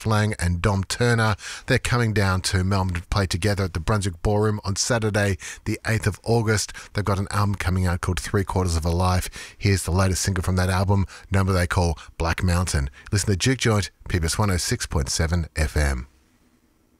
Flang and Dom Turner. They're coming down to Melbourne to play together at the Brunswick Ballroom on Saturday, the 8th of August. They've got an album coming out called 3/4 of a Life. Here's the latest single from that album, number they call Black Mountain. Listen to Juke Joint, PBS 106.7 FM.